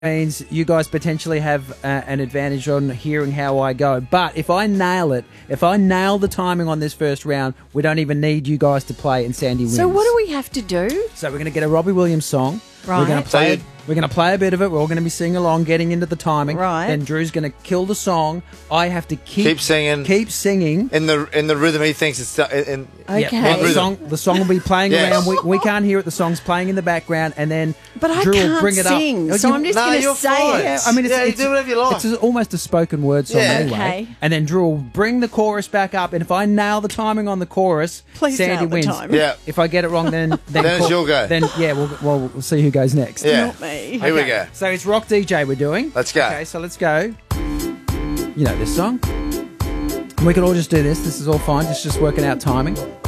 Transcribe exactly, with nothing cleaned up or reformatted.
means you guys potentially have uh, an advantage on hearing how I go. But if I nail it, if I nail the timing on this first round, we don't even need you guys to play and Sandy wins. So what do we have to do? So we're going to get a Robbie Williams song. Right. We're going to play So it. We're going to play a bit of it. We're all going to be singing along, getting into the timing. Right. Then Drew's going to kill the song. I have to keep, Keep singing. Keep singing. In the in the rhythm he thinks it's in, Okay. Yeah, the Rhythm. song, the song will be playing Yes. around. We, we can't hear it. The song's playing in the background, and then But I Drew will can't bring it sing, up. so You- I'm just No, going to you're say fine. it. Yeah, I mean, it's, Yeah, you it's, do whatever you like. It's a- almost a spoken word song Yeah. anyway. Okay. And then Drew will bring the chorus back up, and if I nail the timing on the chorus, Please Sandy nail the wins. timing. Yeah. If I get it wrong, then then, Then it's your go. Then yeah, we'll, well we'll see who goes next. Yeah. Not me. Here we Okay, go. So it's Rock D J we're doing. Let's go. Okay, so let's go. You know this song. We can all just do this. This is all fine. Just just working out timing.